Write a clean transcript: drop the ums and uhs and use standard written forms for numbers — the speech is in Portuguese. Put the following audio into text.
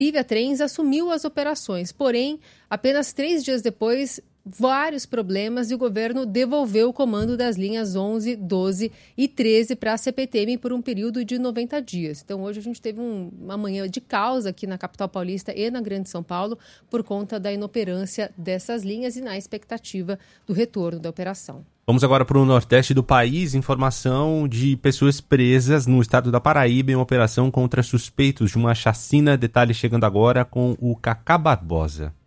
Lívia Trens assumiu as operações, porém, apenas 3 dias depois, vários problemas e o governo devolveu o comando das linhas 11, 12 e 13 para a CPTM por um período de 90 dias. Então, hoje a gente teve uma manhã de caos aqui na capital paulista e na Grande São Paulo por conta da inoperância dessas linhas e na expectativa do retorno da operação. Vamos agora para o nordeste do país. Informação de pessoas presas no estado da Paraíba em uma operação contra suspeitos de uma chacina. Detalhes chegando agora com o Cacá Barbosa.